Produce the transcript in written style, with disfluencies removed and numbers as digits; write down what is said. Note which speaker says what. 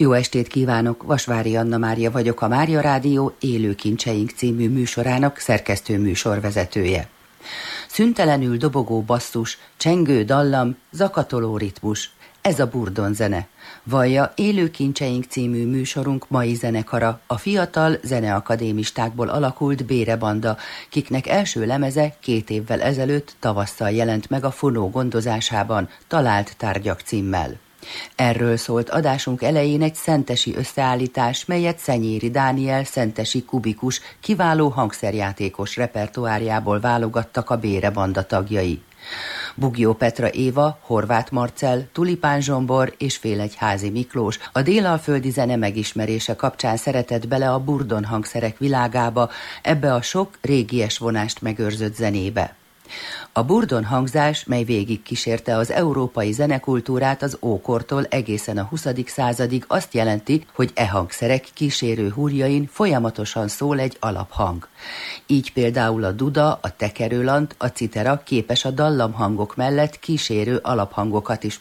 Speaker 1: Jó estét kívánok, Vasvári Anna Mária vagyok, a Mária Rádió Élő Kincseink című műsorának szerkesztő műsorvezetője. Szüntelenül dobogó basszus, csengő dallam, zakatoló ritmus, ez a burdon zene. Vallja Élő Kincseink című műsorunk mai zenekara, a fiatal zeneakadémistákból alakult bérebanda, kiknek első lemeze 2 évvel ezelőtt tavasszal jelent meg a Fonó gondozásában, Talált tárgyak címmel. Erről szólt adásunk elején egy szentesi összeállítás, melyet Szenyéri Dániel szentesi kubikus, kiváló hangszerjátékos repertoárjából válogattak a bérebanda tagjai. Bugyó Petra Éva, Horváth Marcell, Tulipán Zsombor és Félegyházi Miklós a délalföldi zene megismerése kapcsán szeretett bele a burdon hangszerek világába, ebbe a sok régies vonást megőrzött zenébe. A burdon hangzás, mely végig kísérte az európai zenekultúrát az ókortól egészen a 20. századig, azt jelenti, hogy e hangszerek kísérő húrjain folyamatosan szól egy alaphang. Így például a duda, a tekerőlant, a citera képes a dallamhangok mellett kísérő alaphangokat is